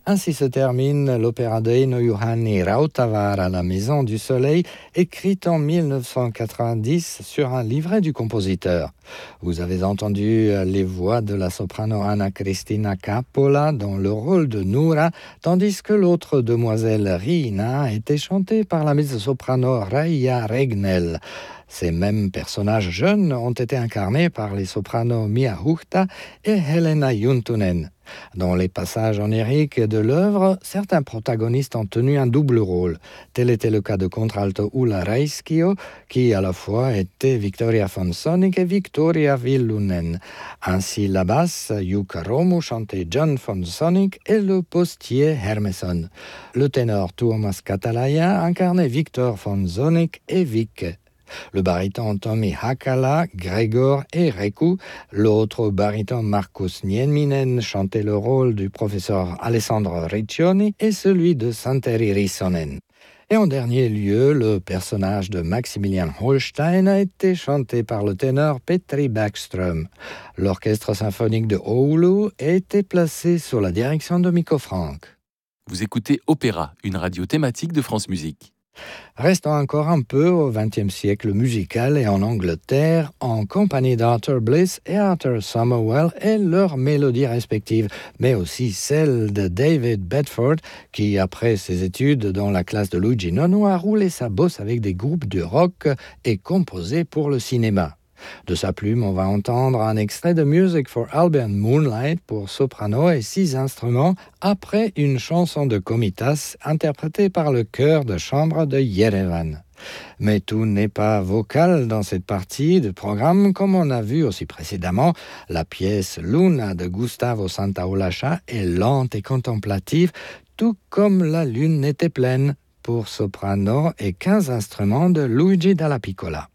Ainsi se termine l'opéra de Eino Juhani Rautavaara, La Maison du Soleil, écrite en 1990 sur un livret du compositeur. Vous avez entendu les voix de la soprano Anna Cristina Coppola dans le rôle de Noura, tandis que l'autre demoiselle Riina était chantée par la mezzo-soprano Raija Regnell. Ces mêmes personnages jeunes ont été incarnés par les sopranos Mia Huhta et Helena Juntunen. Dans les passages oniriques de l'œuvre, certains protagonistes ont tenu un double rôle. Tel était le cas de contralto Ulla Räiskio, qui à la fois était Victoria von Sonick et Victoria Villunen. Ainsi, la basse, Jukka Romu, chantait John von Sonick et le postier Hermeson. Le ténor Tuomas Katalaja incarnait Victor von Sonick et Vic. Le baryton Tommi Hakala, Gregor et Reku, l'autre baryton Markus Nieminen chantait le rôle du professeur Alessandro Riccioni et celui de Santeri Rissonen. Et en dernier lieu, le personnage de Maximilian Holstein a été chanté par le ténor Petri Backström. L'orchestre symphonique de Oulu était placé sous la direction de Mikko Frank. Vous écoutez Opéra, une radio thématique de France Musique. Restons encore un peu au XXe siècle musical et en Angleterre, en compagnie d'Arthur Bliss et Arthur Somerwell et leurs mélodies respectives, mais aussi celles de David Bedford, qui, après ses études dans la classe de Luigi Nono, a roulé sa bosse avec des groupes de rock et composé pour le cinéma. De sa plume, on va entendre un extrait de Music for Albion Moonlight pour soprano et 6 instruments après une chanson de Komitas interprétée par le chœur de chambre de Yerevan. Mais tout n'est pas vocal dans cette partie de programme, comme on a vu aussi précédemment. La pièce Luna de Gustavo Santaolalla est lente et contemplative, tout comme la lune était pleine pour soprano et 15 instruments de Luigi Dalla Piccola.